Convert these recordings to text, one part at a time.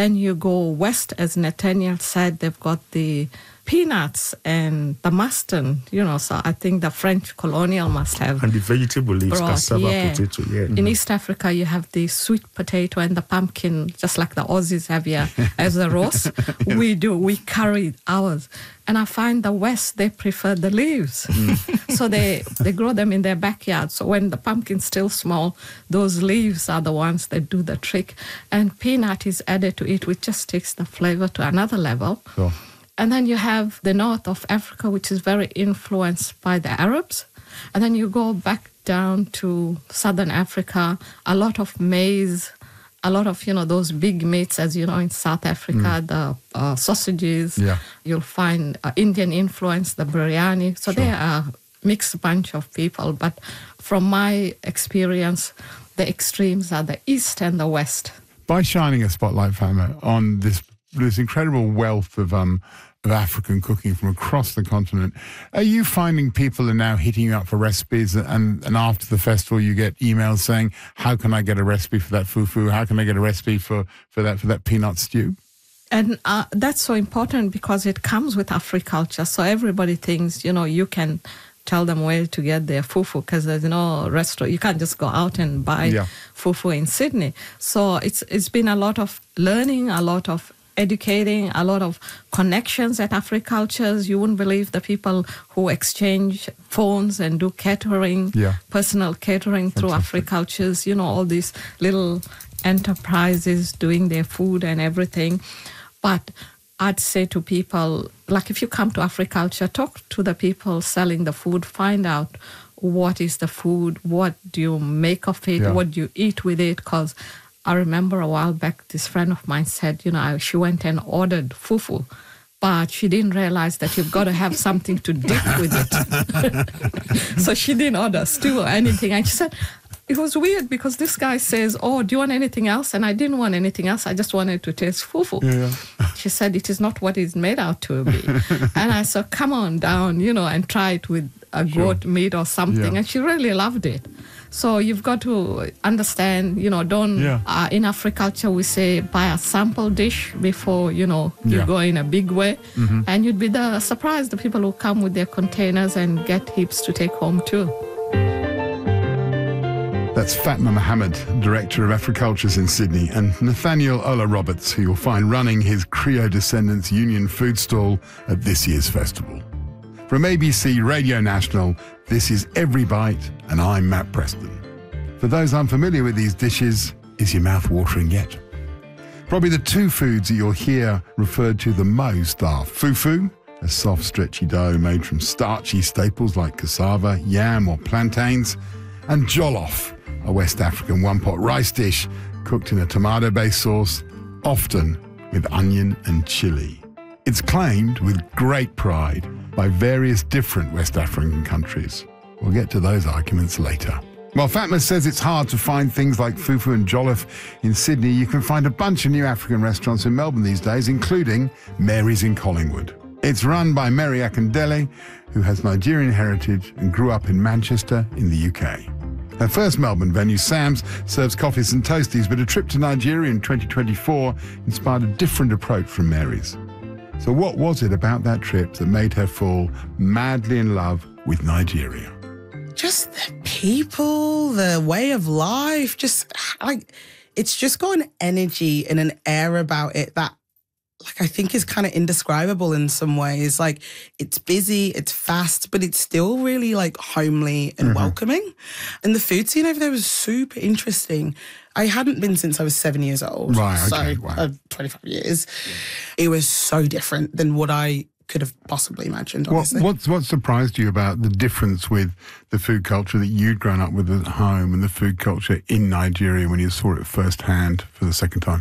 then you go west, as Nathaniel said, they've got the peanuts and the mustard, so I think the French colonial must have. And the vegetable leaves, cassava, potato, In East Africa, you have the sweet potato and the pumpkin, just like the Aussies have here as a roast. We carry ours. And I find the West, they prefer the leaves. So they grow them in their backyard. So when the pumpkin's still small, those leaves are the ones that do the trick. And peanut is added to it, which just takes the flavor to another level. Sure. And then you have the north of Africa, which is very influenced by the Arabs. And then you go back down to southern Africa, a lot of maize, a lot of, those big meats, as you know, in South Africa, the sausages. Yeah. You'll find Indian influence, the biryani. So they are a mixed bunch of people. But from my experience, the extremes are the East and the West. By shining a spotlight, Fatma, on this incredible wealth of African cooking from across the continent, are you finding people are now hitting you up for recipes, and after the festival you get emails saying, how can I get a recipe for that fufu? How can I get a recipe for that peanut stew? And that's so important because it comes with Africulture. So everybody thinks, you can tell them where to get their fufu because there's no restaurant. You can't just go out and buy fufu in Sydney. So it's been a lot of learning, a lot of educating, a lot of connections at Africultures. You wouldn't believe the people who exchange phones and do catering, personal catering through Africultures, all these little enterprises doing their food and everything. But I'd say to people, like if you come to Africulture, talk to the people selling the food, find out what is the food, what do you make of it, what do you eat with it, because I remember a while back, this friend of mine said, she went and ordered fufu, but she didn't realize that you've got to have something to dip with it. So she didn't order stew or anything. And she said, it was weird because this guy says, oh, do you want anything else? And I didn't want anything else. I just wanted to taste fufu. She said, it is not what it's made out to be. And I said, come on down, and try it with a goat meat or something. And she really loved it. So you've got to understand, don't, in Africulture, we say buy a sample dish before, you go in a big way. And you'd be surprised the people who come with their containers and get heaps to take home too. That's Fatma Mohammed, Director of Africultures in Sydney, and Nathaniel Ola Roberts, who you'll find running his Creole Descendants Union food stall at this year's festival. From ABC Radio National, this is Every Bite, and I'm Matt Preston. For those unfamiliar with these dishes, is your mouth watering yet? Probably the two foods that you'll hear referred to the most are fufu, a soft, stretchy dough made from starchy staples like cassava, yam or plantains, and jollof, a West African one-pot rice dish cooked in a tomato-based sauce, often with onion and chili. It's claimed with great pride by various different West African countries. We'll get to those arguments later. While Fatma says it's hard to find things like fufu and jollof in Sydney, you can find a bunch of new African restaurants in Melbourne these days, including Mary's in Collingwood. It's run by Mary Akindele, who has Nigerian heritage and grew up in Manchester in the UK. Her first Melbourne venue, Sam's, serves coffees and toasties, but a trip to Nigeria in 2024 inspired a different approach from Mary's. So what was it about that trip that made her fall madly in love with Nigeria? Just the people, the way of life, it's just got an energy and an air about it that I think is kind of indescribable in some ways. It's busy, it's fast, but it's still really homely and welcoming. And the food scene over there was super interesting. I hadn't been since I was 7 years old. Right, okay, so, wow. 25 years. It was so different than what I could have possibly imagined, honestly. What surprised you about the difference with the food culture that you'd grown up with at home and the food culture in Nigeria when you saw it firsthand for the second time?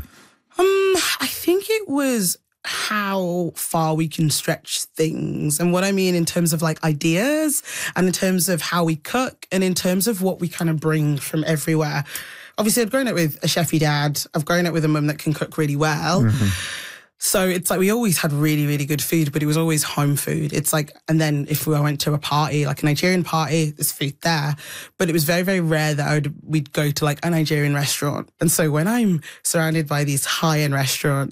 I think it was how far we can stretch things, and what I mean in terms of ideas and in terms of how we cook and in terms of what we kind of bring from everywhere. Obviously, I've grown up with a chefy dad. I've grown up with a mum that can cook really well. So it's we always had really, really good food, but it was always home food. It's and then if we went to a party, like a Nigerian party, there's food there. But it was very, very rare that we'd go to a Nigerian restaurant. And so when I'm surrounded by these high-end restaurants,